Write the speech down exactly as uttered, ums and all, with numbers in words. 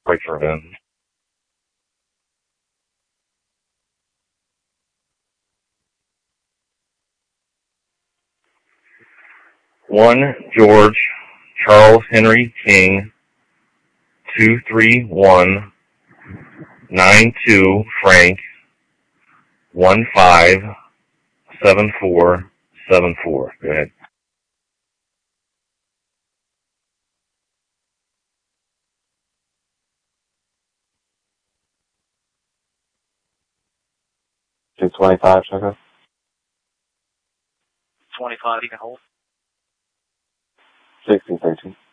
Wait for him. One George Charles Henry King. Two three one nine two Frank. One five seven four seven four. Go ahead. Two twenty five, sugar. twenty-five, you can hold. Sixteen thirteen.